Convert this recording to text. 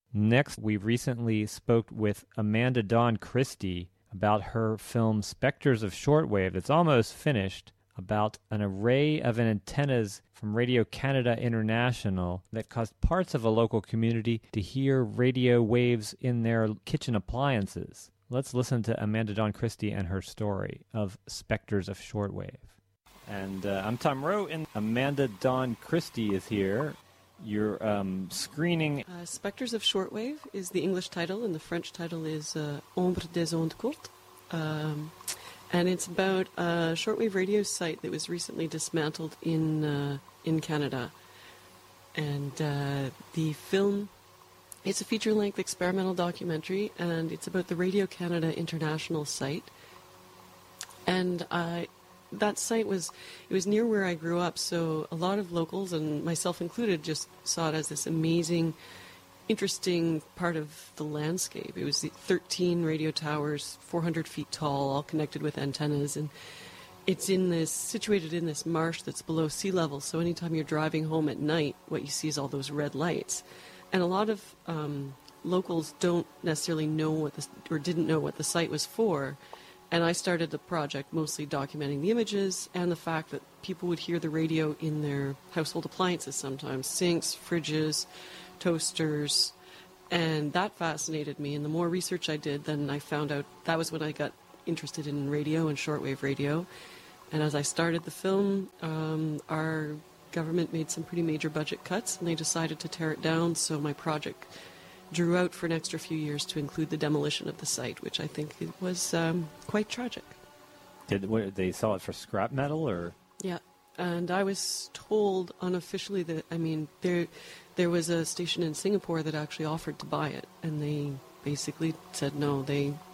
Next, we recently spoke with Amanda Dawn Christie about her film Spectres of Shortwave that's almost finished, about an array of antennas from Radio-Canada International that caused parts of a local community to hear radio waves in their kitchen appliances. Let's listen to Amanda Dawn Christie and her story of Spectres of Shortwave. And I'm Tom Rowe, and Amanda Dawn Christie is here. You're screening... Spectres of Shortwave is the English title, and the French title is Ombre des ondes courtes. And it's about a shortwave radio site that was recently dismantled in Canada. And the film, it's a feature-length experimental documentary, and it's about the Radio-Canada International site. And that site was near where I grew up, so a lot of locals, and myself included, just saw it as this amazing, interesting part of the landscape. It was 13 radio towers, 400 feet tall, all connected with antennas, and it's situated in this marsh that's below sea level, so anytime you're driving home at night, what you see is all those red lights. And a lot of locals don't necessarily know didn't know what the site was for. And I started the project mostly documenting the images and the fact that people would hear the radio in their household appliances sometimes, sinks, fridges, toasters, and that fascinated me. And the more research I did, then I found out that was when I got interested in radio and shortwave radio. And as I started the film, our government made some pretty major budget cuts, and they decided to tear it down, so my project drew out for an extra few years to include the demolition of the site, which I think was quite tragic. They sell it for scrap metal, or? Yeah, and I was told unofficially that, there was a station in Singapore that actually offered to buy it, and they basically said no, they